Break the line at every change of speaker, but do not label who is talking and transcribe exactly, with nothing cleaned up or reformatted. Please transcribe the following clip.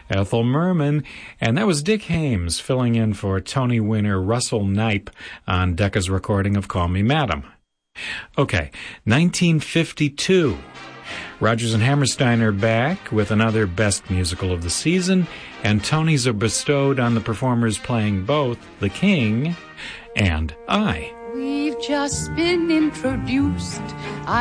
Ethel Merman, and that was Dick Hames filling in for Tony winner Russell Knipe on Decca's recording of Call Me Madam. Okay, nineteen fifty-two. Rodgers and Hammerstein are back with another Best Musical of the Season, and Tonys are bestowed on the performers playing both The King and I.
We've just been introduced.